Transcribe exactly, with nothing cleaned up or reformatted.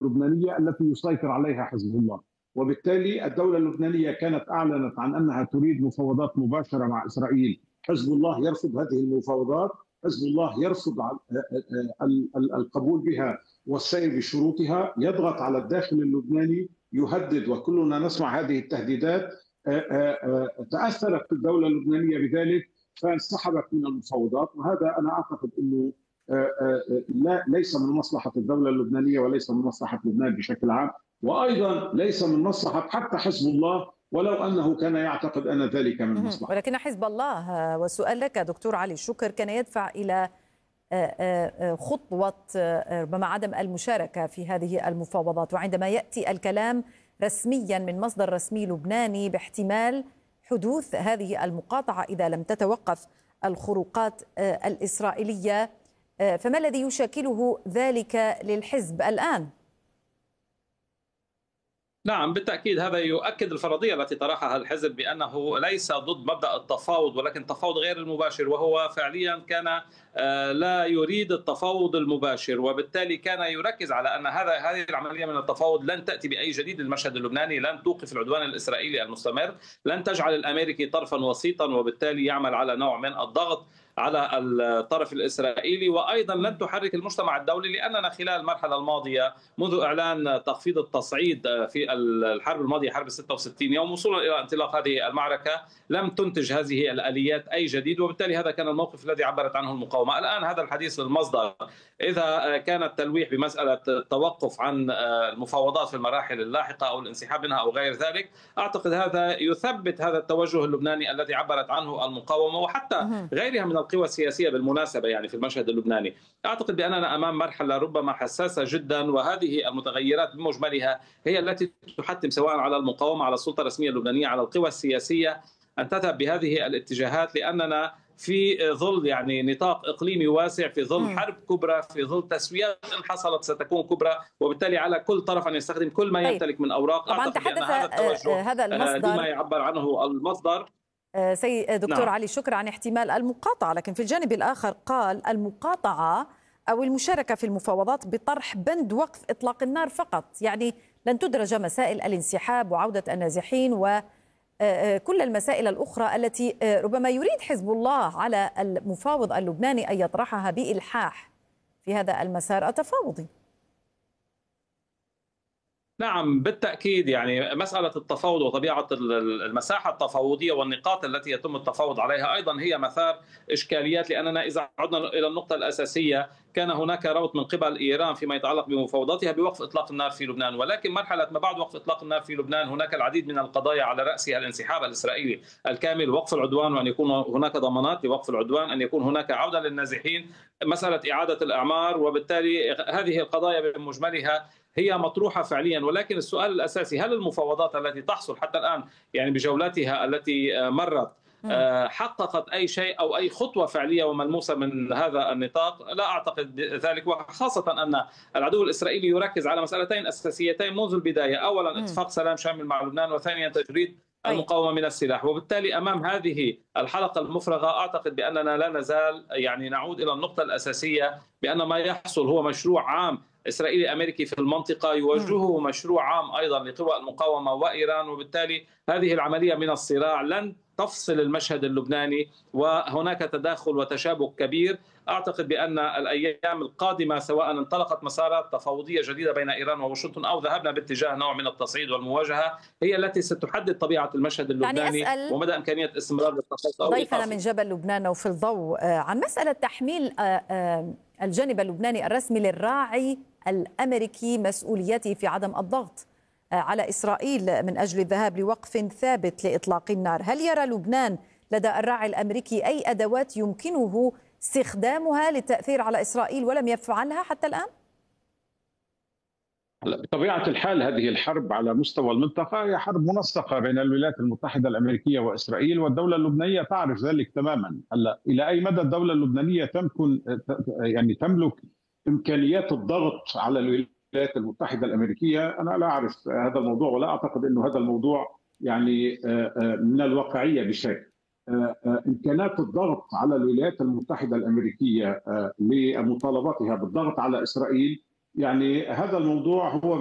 اللبنانية التي يسيطر عليها حزب الله. وبالتالي الدولة اللبنانية كانت أعلنت عن أنها تريد مفاوضات مباشرة مع إسرائيل. حزب الله يرفض هذه المفاوضات، حزب الله يرفض القبول بها والسير بشروطها، يضغط على الداخل اللبناني، يهدد، وكلنا نسمع هذه التهديدات. تأثرت الدولة اللبنانية بذلك فانسحبت من المفاوضات، وهذا أنا أعتقد أنه لا ليس من مصلحة الدولة اللبنانية وليس من مصلحة لبنان بشكل عام، وأيضا ليس من مصلحة حتى حزب الله ولو أنه كان يعتقد أن ذلك من مصلحة. ولكن حزب الله، والسؤال لك دكتور علي الشكر، كان يدفع إلى خطوة ربما عدم المشاركة في هذه المفاوضات، وعندما يأتي الكلام رسميا من مصدر رسمي لبناني باحتمال حدوث هذه المقاطعة إذا لم تتوقف الخروقات الإسرائيلية، فما الذي يشكله ذلك للحزب الآن؟ نعم بالتأكيد هذا يؤكد الفرضية التي طرحها الحزب بأنه ليس ضد مبدأ التفاوض ولكن التفاوض غير المباشر، وهو فعليا كان لا يريد التفاوض المباشر، وبالتالي كان يركز على أن هذا هذه العملية من التفاوض لن تأتي بأي جديد للمشهد اللبناني، لن توقف العدوان الإسرائيلي المستمر، لن تجعل الأمريكي طرفا وسيطا وبالتالي يعمل على نوع من الضغط على الطرف الإسرائيلي، وأيضا لن تحرك المجتمع الدولي، لأننا خلال المرحلة الماضية منذ إعلان تخفيض التصعيد في الحرب الماضية حرب ستة وستين يوم وصولا إلى انطلاق هذه المعركة لم تنتج هذه الآليات أي جديد، وبالتالي هذا كان الموقف الذي عبرت عنه المقاومة. الآن هذا الحديث للمصدر، إذا كان التلويح بمسألة التوقف عن المفاوضات في المراحل اللاحقة أو الانسحاب منها أو غير ذلك، أعتقد هذا يثبت هذا التوجه اللبناني الذي عبرت عنه المقاومة وحتى غيرها من القوى السياسية بالمناسبة يعني في المشهد اللبناني. أعتقد بأننا أمام مرحلة ربما حساسة جدا، وهذه المتغيرات بمجملها هي التي تحتم سواء على المقاومة، على السلطة الرسمية اللبنانية، على القوى السياسية أن تذهب بهذه الاتجاهات، لأننا في ظل يعني نطاق إقليمي واسع، في ظل حرب كبرى، في ظل تسويات إن حصلت ستكون كبرى، وبالتالي على كل طرف أن يستخدم كل ما يمتلك من أوراق. طبعا أعتقد تحدث أن هذا التوجه هذا المصدر بما يعبر عنه المصدر سي دكتور نعم. علي شكر عن احتمال المقاطعة، لكن في الجانب الآخر قال المقاطعة أو المشاركة في المفاوضات بطرح بند وقف إطلاق النار فقط، يعني لن تدرج مسائل الانسحاب وعودة النازحين وكل المسائل الأخرى التي ربما يريد حزب الله على المفاوض اللبناني أن يطرحها بإلحاح في هذا المسار التفاوضي. نعم بالتأكيد، يعني مسألة التفاوض وطبيعة المساحة التفاوضية والنقاط التي يتم التفاوض عليها أيضا هي مثار إشكاليات، لأننا إذا عدنا إلى النقطة الأساسية كان هناك روت من قبل إيران فيما يتعلق بمفاوضاتها بوقف إطلاق النار في لبنان، ولكن مرحلة ما بعد وقف إطلاق النار في لبنان هناك العديد من القضايا على رأسها الانسحاب الإسرائيلي الكامل، وقف العدوان، وأن يكون هناك ضمانات لوقف العدوان، أن يكون هناك عودة للنازحين، مسألة إعادة الأعمار، وبالتالي هذه القضايا بمجملها هي مطروحة فعليا. ولكن السؤال الأساسي، هل المفاوضات التي تحصل حتى الآن يعني بجولاتها التي مرت حققت أي شيء أو أي خطوة فعلية وملموسة من هذا النطاق؟ لا أعتقد ذلك، وخاصة أن العدو الإسرائيلي يركز على مسألتين أساسيتين منذ البداية، أولا اتفاق سلام شامل مع لبنان، وثانيا تجريد المقاومة من السلاح. وبالتالي أمام هذه الحلقة المفرغة أعتقد بأننا لا نزال يعني نعود إلى النقطة الأساسية بأن ما يحصل هو مشروع عام إسرائيلي أمريكي في المنطقة يوجهه مشروع عام أيضا لقوى المقاومة وإيران، وبالتالي هذه العملية من الصراع لن تفصل المشهد اللبناني، وهناك تداخل وتشابك كبير. أعتقد بأن الأيام القادمة سواء انطلقت مسارات تفاوضية جديدة بين إيران وواشنطن أو ذهبنا باتجاه نوع من التصعيد والمواجهة هي التي ستحدد طبيعة المشهد اللبناني يعني ومدى إمكانية استمرار التفاوض. ضيفنا من جبل لبنان وفي الضوء عن مسألة تحميل الجانب اللبناني الرسمي للراعي الأمريكي مسؤوليته في عدم الضغط على إسرائيل من أجل الذهاب لوقف ثابت لإطلاق النار، هل يرى لبنان لدى الراعي الأمريكي أي أدوات يمكنه استخدامها للتأثير على إسرائيل ولم يفعلها حتى الآن؟ بطبيعة الحال هذه الحرب على مستوى المنطقة هي حرب منسقة بين الولايات المتحدة الأمريكية وإسرائيل، والدولة اللبنانية تعرف ذلك تماما. هلا إلى أي مدى الدولة اللبنانية تمكن يعني تملك إمكانيات الضغط على الولايات المتحدة الأمريكية، أنا لا أعرف هذا الموضوع، ولا أعتقد أنه هذا الموضوع يعني من الواقعية بشيء. إمكانات الضغط على الولايات المتحدة الأمريكية لمطالبتها بالضغط على إسرائيل، يعني هذا الموضوع هو